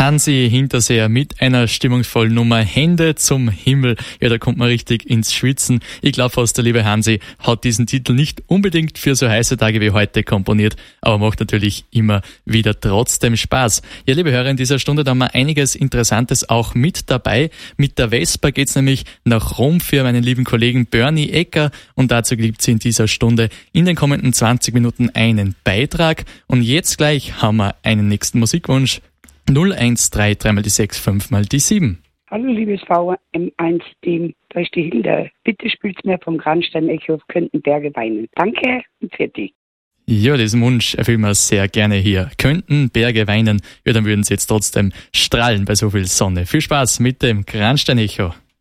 Hansi Hinterseher mit einer stimmungsvollen Nummer Hände zum Himmel. Ja, da kommt man richtig ins Schwitzen. Ich glaube fast, der liebe Hansi hat diesen Titel nicht unbedingt für so heiße Tage wie heute komponiert, aber macht natürlich immer wieder trotzdem Spaß. Ja, liebe Hörer, in dieser Stunde da haben wir einiges Interessantes auch mit dabei. Mit der Vespa geht's nämlich nach Rom für meinen lieben Kollegen Bernie Ecker und dazu gibt's in dieser Stunde in den kommenden 20 Minuten einen Beitrag. Und jetzt gleich haben wir einen nächsten Musikwunsch. 013, 3 mal die 6, 5 mal die 7. Hallo liebes VM1-Team, da ist die Hilde. Bitte spielt's mir vom Grandstein-Echo Könnten Berge weinen. Danke und fertig. Ja, diesen Wunsch erfüllen wir sehr gerne hier. Könnten Berge weinen, ja, dann würden sie jetzt trotzdem strahlen bei so viel Sonne. Viel Spaß mit dem Grandstein-Echo.